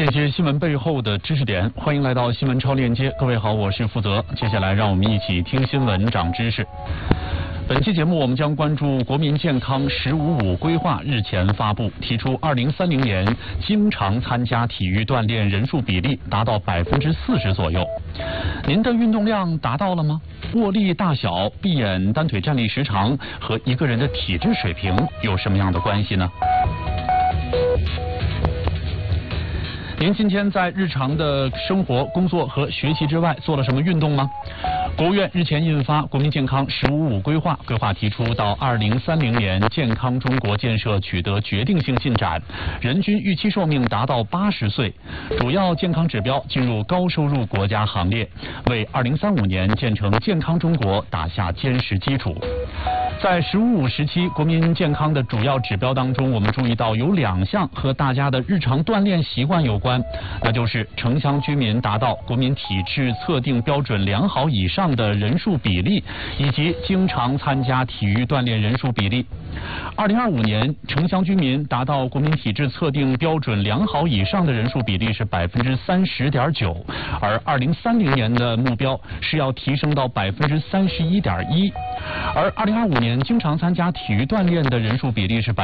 这些新闻背后的知识点，欢迎来到新闻超链接。各位好，我是负责。接下来让我们一起听新闻长知识。本期节目我们将关注国民健康“15+5”规划日前发布，提出2030年经常参加体育锻炼人数比例达到40%左右。您的运动量达到了吗？握力大小、闭眼单腿站立时长和一个人的体质水平有什么样的关系呢？您今天在日常的生活、工作和学习之外做了什么运动吗？国务院日前印发《国民健康“15+5”规划》，规划提出到2030年健康中国建设取得决定性进展，人均预期寿命达到80岁，主要健康指标进入高收入国家行列，为2035年建成健康中国打下坚实基础。在“15+5”时期，国民健康的主要指标当中，我们注意到有2项和大家的日常锻炼习惯有关，那就是城乡居民达到国民体质测定标准良好以上的人数比例，以及经常参加体育锻炼人数比例。2025年，城乡居民达到国民体质测定标准良好以上的人数比例是30.9%，而2030年的目标是要提升到31.1%，而2025年经常参加体育锻炼的人数比例是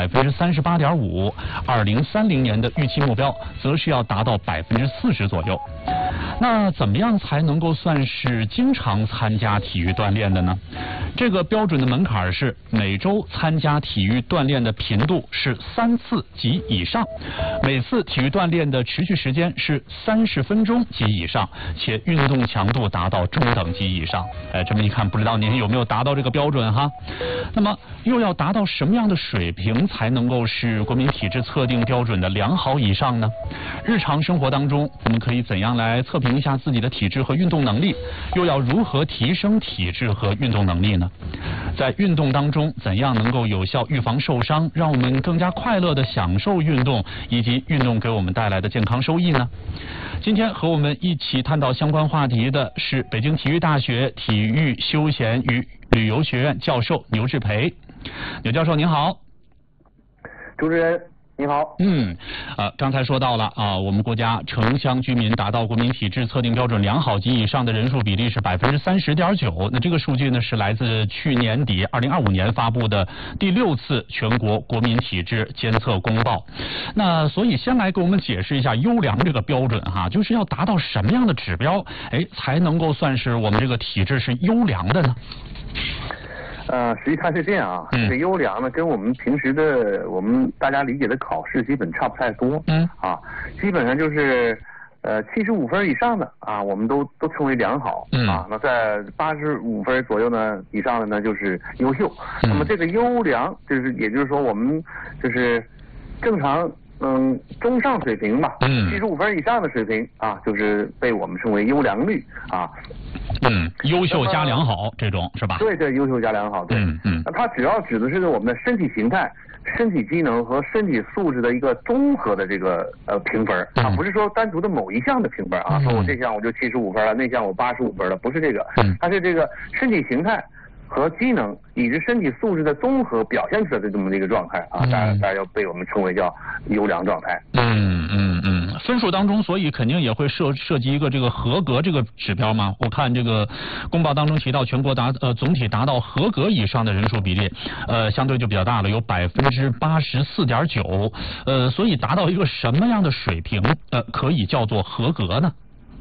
38.5%，2030年的预期目标则是要达到40%左右。那怎么样才能够算是经常参加体育锻炼的呢？这个标准的门槛是每周参加体育锻炼的频度是3次及以上，每次体育锻炼的持续时间是30分钟及以上，且运动强度达到中等级以上。这么一看，不知道您有没有达到这个标准哈？那么又要达到什么样的水平才能够是国民体质测定标准的良好以上呢？日常生活当中，我们可以怎样来测评一下自己的体质和运动能力？又要如何提升体质和运动能力呢？在运动当中，怎样能够有效预防受伤，让我们更加快乐地享受运动，以及运动给我们带来的健康收益呢？今天和我们一起探讨相关话题的是北京体育大学体育休闲与旅游学院教授牛志培。牛教授您好。 主持人你好。 刚才说到了我们国家城乡居民达到国民体质测定标准良好及以上的人数比例是30.9%。那这个数据呢是来自去年底2025年发布的第6次全国国民体质监测公报。那所以先来给我们解释一下优良这个标准哈，就是要达到什么样的指标，才能够算是我们这个体质是优良的呢？ 实际上是这样啊，这个优良呢，跟我们平时的我们大家理解的考试基本差不太多。基本上就是75分以上的我们都称为良好那在85分左右呢以上的呢就是优秀。那么这个优良也就是说我们就是正常中上水平吧，75分以上的水平就是被我们称为优良率优秀加良好这种是吧？ 对，优秀加良好，对。那它主要指的是我们的身体形态、身体机能和身体素质的一个综合的这个评分不是说单独的某一项的评分说我这项我就75分了，那项我85分了，不是这个，它是这个身体形态和机能以及身体素质的综合表现出来的这么一个状态大家要被我们称为叫优良状态。 分数当中，所以肯定也会涉及一个这个合格这个指标嘛。我看这个公报当中提到，全国总体达到合格以上的人数比例，相对就比较大了，有84.9%。所以达到一个什么样的水平，可以叫做合格呢？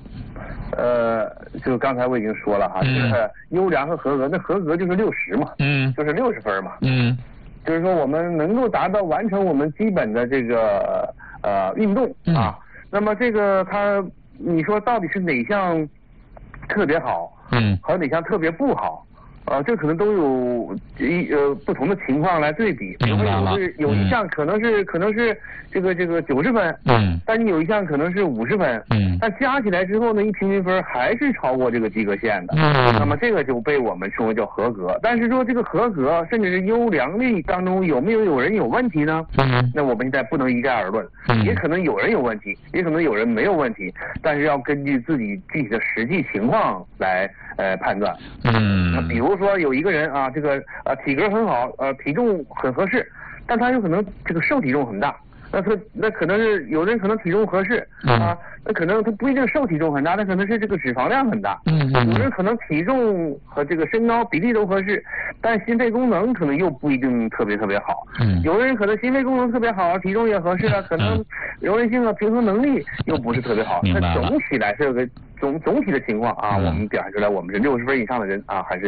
就刚才我已经说了这个优良和合格，那合格就是60嘛，就是60分嘛，就是说我们能够达到完成我们基本的这个运动那么这个你说到底是哪项特别好，和哪项特别不好？这可能都有不同的情况来对比。比如说有一项可能是这个90分，但你有一项可能是50分，但加起来之后呢，一平均分还是超过这个及格线的，那么这个就被我们称为叫合格。但是说这个合格甚至是优良率当中有没有人有问题呢？那我们现在不能一概而论，也可能有人有问题，也可能有人没有问题，但是要根据自己具体的实际情况来判断。比如说有一个人这个体格很好，体重很合适，但他有可能这个瘦体重很大， 那可能是有人可能体重合适啊，那可能他不一定瘦体重很大，那可能是这个脂肪量很大。有人可能体重和这个身高比例都合适，但心肺功能可能又不一定特别好。有人可能心肺功能特别好，体重也合适了，可能柔韧性和平衡能力又不是特别好。那总体来说有个总体的情况啊，我们表现出来我们是60分以上的人啊，还是